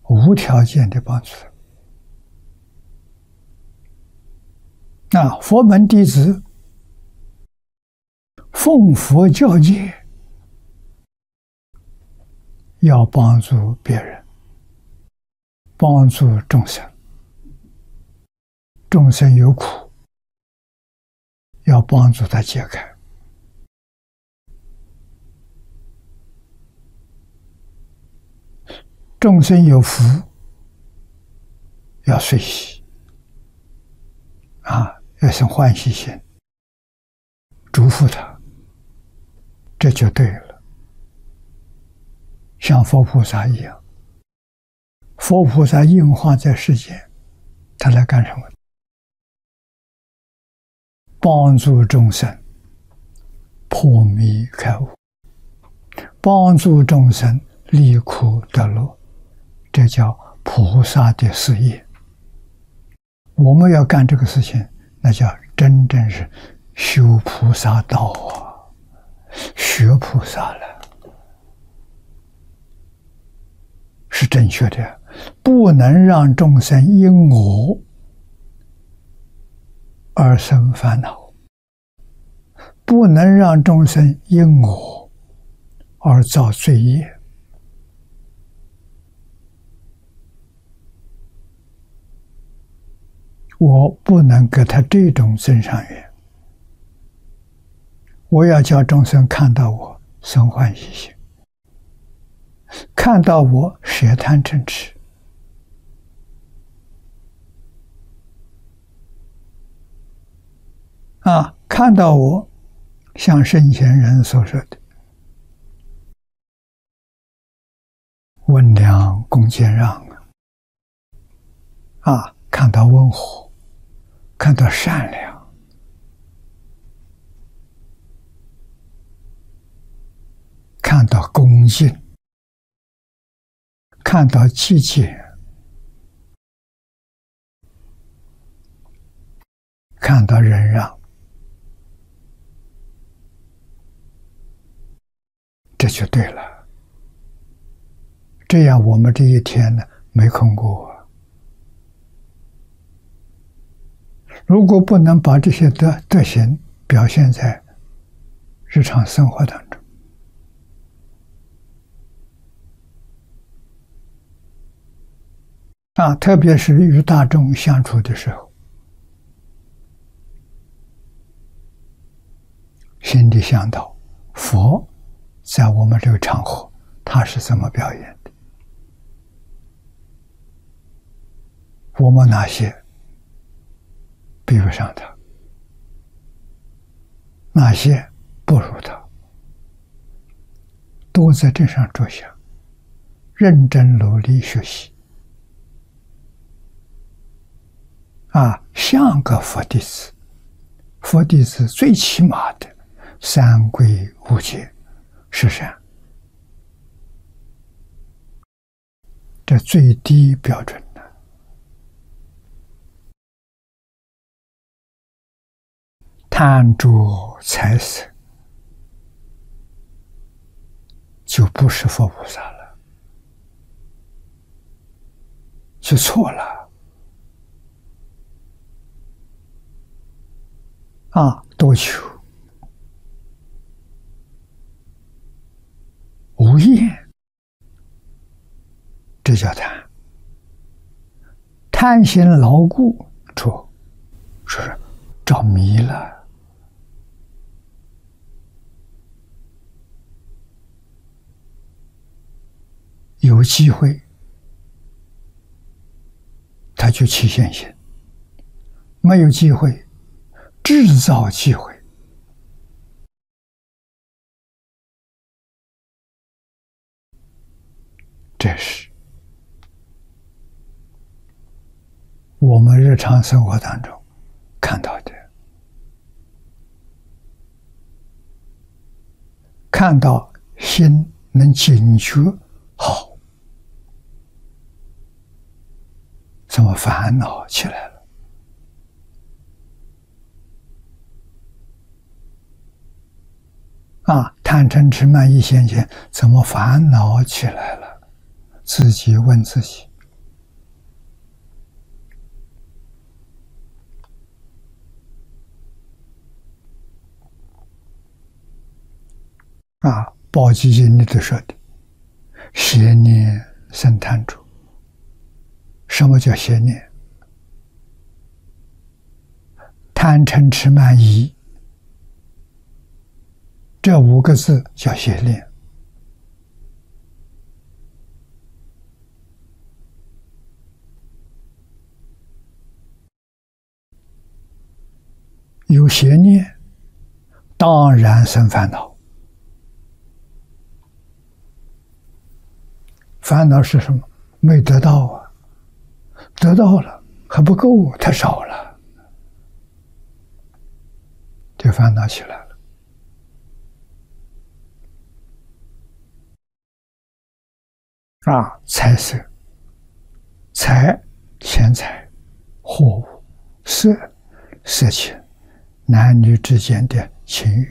无条件的帮助他。佛门弟子奉佛教戒，要帮助别人，帮助众生。众生有苦，要帮助他解开。众生有福，要随喜，要生欢喜心，祝福他，这就对了。像佛菩萨一样，佛菩萨应化在世间，他来干什么？帮助众生破迷开悟，帮助众生离苦得乐，这叫菩萨的事业。我们要干这个事情，那叫真正是修菩萨道啊，学菩萨了，是正确的。不能让众生因我而生烦恼，不能让众生因我而造罪业。我不能给他这种增上缘，我要叫众生看到我生欢喜心，看到我舍贪嗔痴，看到我像圣贤人所说的温良恭俭让看到温和，看到善良，看到恭敬，看到节俭，看到忍让，这就对了。这样我们这一天呢，没空过。如果不能把这些德行表现在日常生活当中，特别是与大众相处的时候，心里想到佛在我们这个场合他是怎么表演的，我们哪些比不上他，哪些不如他，都在这上着想，认真努力学习像个佛弟子。佛弟子最起码的三皈五戒是善，这最低标准的。贪着财色就不是佛菩萨了，就错了。多求无厌，这叫贪。贪心牢固，说是着迷了。有机会他就起现行，没有机会制造机会。这是我们日常生活当中看到的，看到心能警觉，好，怎么烦恼起来了？贪嗔痴慢疑先前怎么烦恼起来了？自己问自己， 宝积经里头说的，邪念生贪着。什么叫邪念？贪嗔痴慢疑，这5个字叫邪念。有邪念，当然生烦恼。烦恼是什么？没得到啊，得到了还不够，太少了，这烦恼起来了。财色，财钱财、货物；色，色情，男女之间的情欲。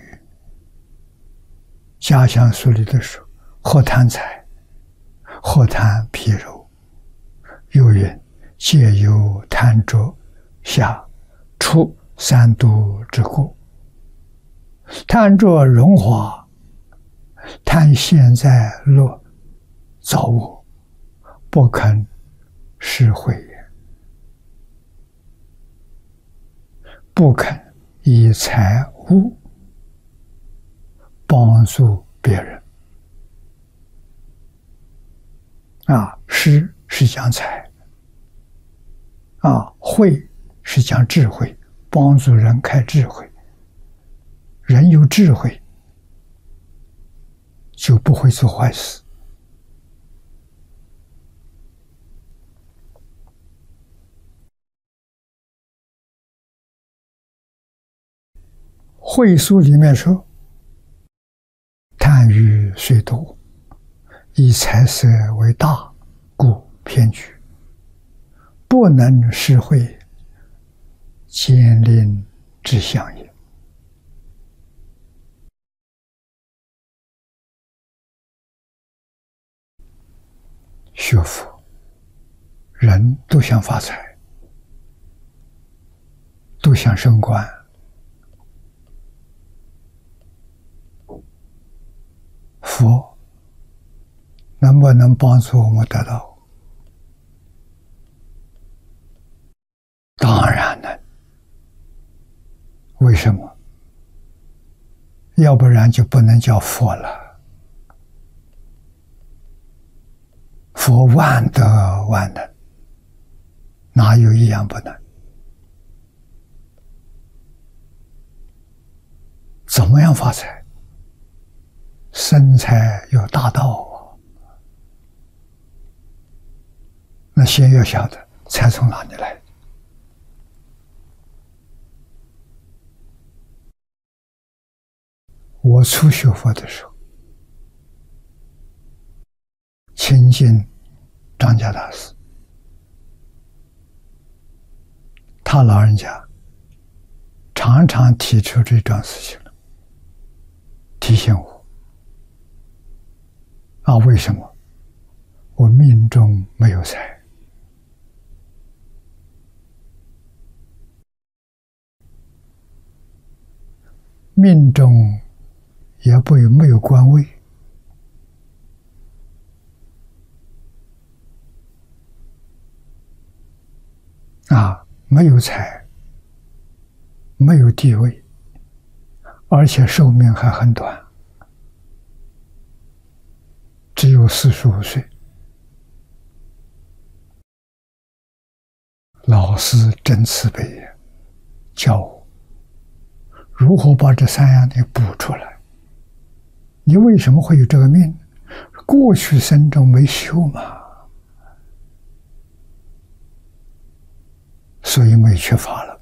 家乡书里的说，或贪财，或贪皮肉。又云：皆由贪着下，出三毒之过。贪着荣华，贪现在乐，造物不肯施惠也，不肯以财物帮助别人。施是讲财，惠是讲智慧，帮助人开智慧。人有智慧，就不会做坏事。慧书里面说，贪欲虽多，以财色为大，故偏居，不能施惠，奸佞之相也。学佛，人都想发财，都想升官。佛能不能帮助我们得到？当然能。为什么？要不然就不能叫佛了。佛万德万能，哪有一样不能？怎么样发财？生财有大道啊！那先要晓得财从哪里来。我初学佛的时候，亲近张家大师，他老人家常常提出这桩事情了，提醒我。为什么？我命中没有财，命中也没有官位，没有财，没有地位，而且寿命还很短，只有45岁。老师真慈悲呀，教我如何把这3样给补出来。你为什么会有这个命？过去生中没修嘛，所以没缺乏了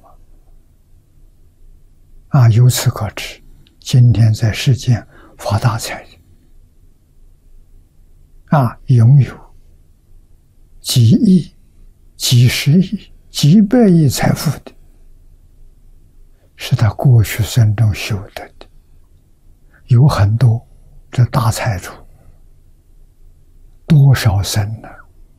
嘛。由此可知，今天在世间发大财的，拥有几亿、几十亿、几百亿财富的，是他过去生中修得的。有很多这大财主，多少生呢？